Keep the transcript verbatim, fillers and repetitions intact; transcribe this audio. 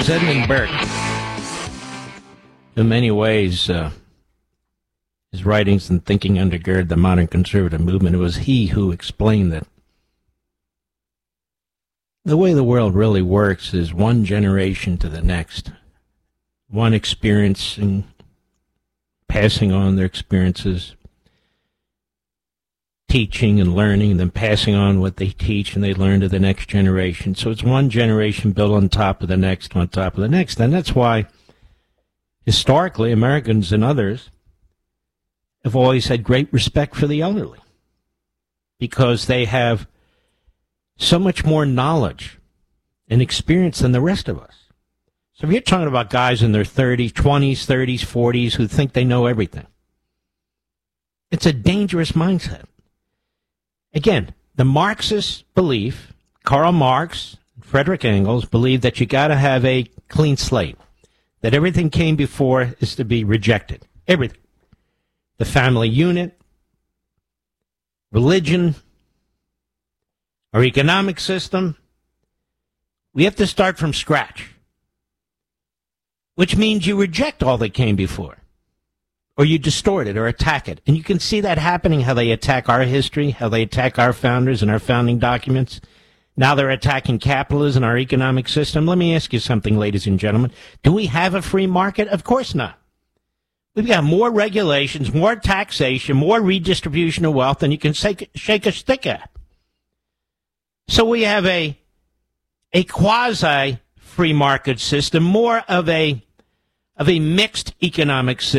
was Edmund Burke. In many ways, uh, his writings and thinking undergird the modern conservative movement. It was he who explained that the way the world really works is one generation to the next, one experiencing, passing on their experiences, teaching and learning, and then passing on what they teach and they learn to the next generation. So it's one generation built on top of the next, on top of the next. And that's why, historically, Americans and others have always had great respect for the elderly, because they have so much more knowledge and experience than the rest of us. So if you're talking about guys in their thirties, twenties, thirties, forties who think they know everything, it's a dangerous mindset. Again, the Marxist belief, Karl Marx, Frederick Engels, believed that you got to have a clean slate, that everything came before is to be rejected. Everything. The family unit, religion, our economic system. We have to start from scratch, which means you reject all that came before, or you distort it or attack it. And you can see that happening, how they attack our history, how they attack our founders and our founding documents. Now they're attacking capitalism and our economic system. Let me ask you something, ladies and gentlemen. Do we have a free market? Of course not. We've got more regulations, more taxation, more redistribution of wealth than you can shake, shake a stick at. So we have a a quasi-free market system, more of a of a mixed economic system.